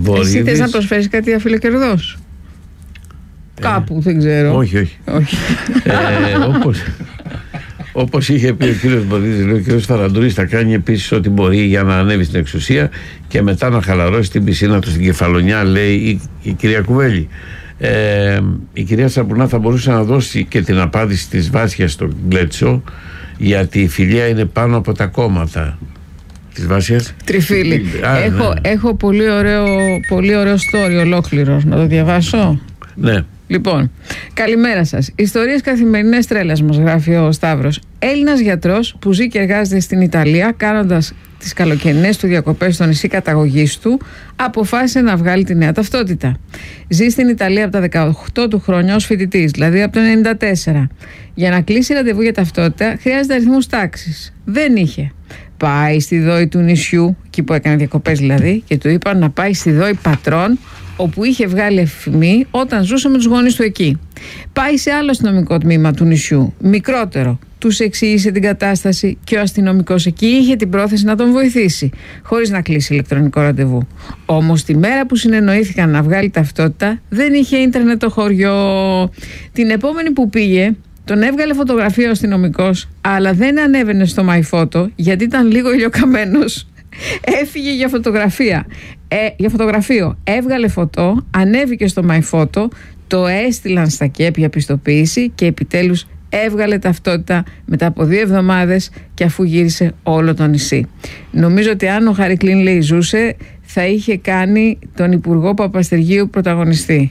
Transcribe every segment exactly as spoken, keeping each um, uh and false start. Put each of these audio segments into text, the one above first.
Εσύ θες να προσφέρεις κάτι αφιλοκερδός? Ε, Κάπου, δεν ξέρω. Όχι, όχι. όχι. ε, όπως, όπως είχε πει ο κύριος Μποδίζης, ο κύριος Φαραντούρης θα κάνει επίσης ό,τι μπορεί για να ανέβει στην εξουσία και μετά να χαλαρώσει την πισίνα του στην Κεφαλονιά, λέει η, η κυρία Κουβέλη. Ε, η κυρία Σαπουνά θα μπορούσε να δώσει και την απάντηση της Βάσιας στον Γκλέτσο, γιατί η φιλία είναι πάνω από τα κόμματα της Βάσιας. Τριφύλι. Α, έχω, ναι. έχω πολύ ωραίο, πολύ ωραίο story ολόκληρο. Να το διαβάσω? Ναι. Λοιπόν, καλημέρα σας. Ιστορίες καθημερινές τρέλας, μας γράφει ο Σταύρος. Έλληνας γιατρός που ζει και εργάζεται στην Ιταλία, κάνοντας τις καλοκαιρινές του διακοπές στο νησί καταγωγής του, αποφάσισε να βγάλει τη νέα ταυτότητα. Ζει στην Ιταλία από τα δεκαοκτώ του χρόνια ως φοιτητής, δηλαδή από το ενενήντα τέσσερα. Για να κλείσει ραντεβού για ταυτότητα χρειάζεται αριθμούς τάξης. Δεν είχε. Πάει στη Δόη του νησιού, εκεί που έκανε διακοπές δηλαδή, και του είπαν να πάει στη Δόη Πατρών, όπου είχε βγάλει εφημή όταν ζούσε με τους γονείς του εκεί. Πάει σε άλλο αστυνομικό τμήμα του νησιού, μικρότερο. Τους εξήγησε την κατάσταση και ο αστυνομικός εκεί είχε την πρόθεση να τον βοηθήσει, χωρίς να κλείσει ηλεκτρονικό ραντεβού. Όμως τη μέρα που συνεννοήθηκαν να βγάλει ταυτότητα, δεν είχε ίντερνετ το χωριό. Την επόμενη που πήγε, τον έβγαλε φωτογραφία ο αστυνομικός, αλλά δεν ανέβαινε στο MyPhoto γιατί ήταν λίγο ηλιοκαμένος. Έφυγε για φωτογραφία. Ε, για φωτογραφείο. Έβγαλε φωτό, ανέβηκε στο MyPhoto, το έστειλαν στα ΚΕΠ πιστοποίηση και επιτέλους έβγαλε ταυτότητα μετά από δύο εβδομάδες και αφού γύρισε όλο το νησί. Νομίζω ότι αν ο Χαρικλίν λέει ζούσε, θα είχε κάνει τον Υπουργό Παπαστεργίου πρωταγωνιστή.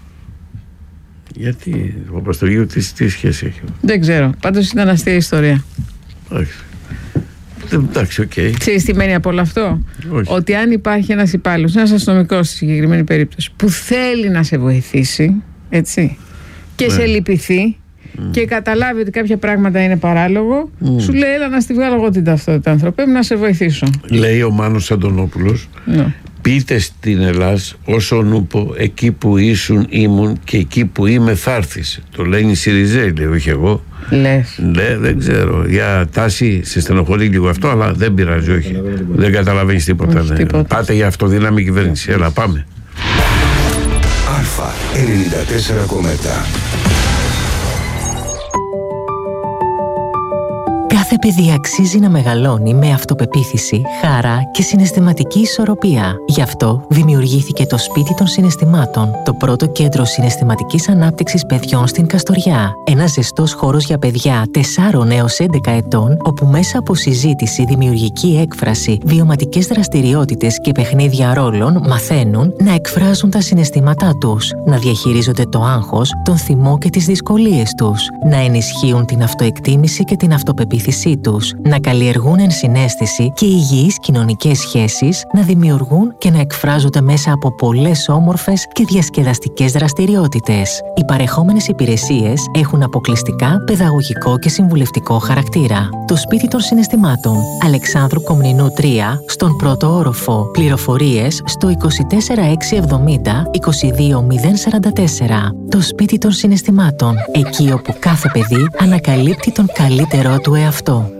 Γιατί ο Παπαστεργίου τι, τι σχέση έχει? Δεν ξέρω. Πάντως ήταν αστεία ιστορία. Όχι. Εντάξει, οκ. Okay. Ξέρεις τι μένει από όλο αυτό? Όχι. Ότι αν υπάρχει ένας υπάλληλος, ένας αστυνομικός στη συγκεκριμένη περίπτωση, που θέλει να σε βοηθήσει, έτσι, και ναι. σε λυπηθεί mm. και καταλάβει ότι κάποια πράγματα είναι παράλογο, mm. σου λέει έλα να στη βγάλω εγώ την ταυτότητα, άνθρωπε μου, να σε βοηθήσω. Λέει ο Μάνος Αντωνόπουλος, ναι. πείτε στην Ελλάς όσο νούπο εκεί που ήσουν ήμουν και εκεί που είμαι θα έρθεις. Το λένε οι Σιριζέοι, λέει, όχι εγώ. Λες. Ναι, δεν ξέρω. Για Τάση, σε στενοχωρεί λίγο αυτό, αλλά δεν πειράζει, όχι. Δεν καταλαβαίνεις τίποτα, όχι, ναι. τίποτα. Πάτε για αυτοδύναμη κυβέρνηση. Έλα, πάμε. Αλφα ενενήντα τέσσερα κόμμα επτά. Κάθε παιδί αξίζει να μεγαλώνει με αυτοπεποίθηση, χαρά και συναισθηματική ισορροπία. Γι' αυτό δημιουργήθηκε το Σπίτι των Συναισθημάτων, το πρώτο κέντρο συναισθηματικής ανάπτυξης παιδιών στην Καστοριά. Ένας ζεστός χώρος για παιδιά τεσσάρων έως έντεκα ετών, όπου μέσα από συζήτηση, δημιουργική έκφραση, βιωματικές δραστηριότητες και παιχνίδια ρόλων μαθαίνουν να εκφράζουν τα συναισθήματά τους, να διαχειρίζονται το άγχος, τον θυμό και τις δυσκολίες τους, να ενισχύουν την αυτοεκτίμηση και την αυτοπεποίθηση τους, να καλλιεργούν ενσυναίσθηση και υγιείς κοινωνικές σχέσεις, να δημιουργούν και να εκφράζονται μέσα από πολλές όμορφες και διασκεδαστικές δραστηριότητες. Οι παρεχόμενες υπηρεσίες έχουν αποκλειστικά παιδαγωγικό και συμβουλευτικό χαρακτήρα. Το Σπίτι των Συναισθημάτων, Αλεξάνδρου Κομνηνού τρία, στον πρώτο όροφο. Πληροφορίες στο είκοσι τέσσερα έξι εβδομήντα είκοσι δύο μηδέν σαράντα τέσσερα. Το Σπίτι των Συναισθημάτων, εκεί όπου κάθε παιδί ανακαλύπτει τον καλύτερό του εαυτό.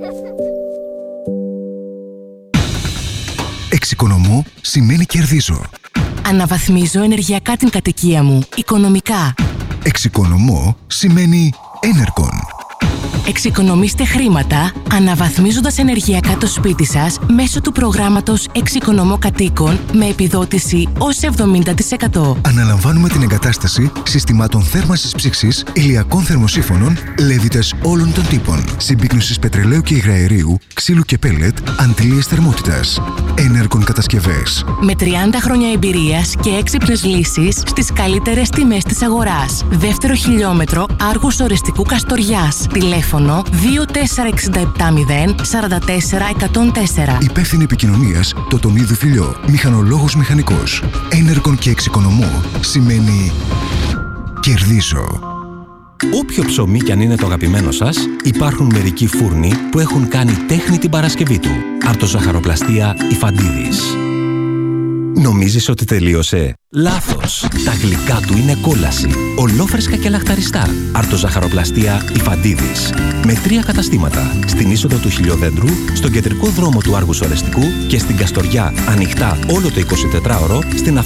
Εξοικονομώ σημαίνει κερδίζω. Αναβαθμίζω ενεργειακά την κατοικία μου, οικονομικά. Εξοικονομώ σημαίνει Energon. Εξοικονομήστε χρήματα αναβαθμίζοντας ενεργειακά το σπίτι σας μέσω του προγράμματος Εξοικονομώ Κατοίκων με επιδότηση ως εβδομήντα τοις εκατό. Αναλαμβάνουμε την εγκατάσταση συστημάτων θέρμανσης ψήξης, ηλιακών θερμοσύφωνων, λέβητες όλων των τύπων, συμπίκνωσης πετρελαίου και υγραερίου, ξύλου και πέλετ, αντλίες θερμότητας. Energon Κατασκευές. Με τριάντα χρόνια εμπειρίας και έξυπνες λύσεις στις καλύτερες τιμές της αγοράς. Δεύτερο χιλιόμετρο Άργους Ορεστικού Καστοριάς. Τηλέφωνο δύο τέσσερα έξι επτά μηδέν τέσσερα τέσσερα εκατόν τέσσερα. Υπεύθυνη επικοινωνίας Τοτονίδου Φιλιό. Μηχανολόγος μηχανικός. Energon και εξοικονομώ σημαίνει κερδίζω. Όποιο ψωμί κι αν είναι το αγαπημένο σας, υπάρχουν μερικοί φούρνοι που έχουν κάνει τέχνη την Παρασκευή του. Αρτοζαχαροπλαστεία Ιφαντίδης. Νομίζεις ότι τελείωσε? Λάθος! Τα γλυκά του είναι κόλαση. Ολόφρεσκα και λαχταριστά. Αρτοζαχαροπλαστεία Ιφαντίδης. Με τρία καταστήματα. Στην είσοδο του Χιλιοδέντρου, στον κεντρικό δρόμο του Άργους Ορεστικού και στην Καστοριά ανοιχτά όλο το εικοσιτετράωρο στην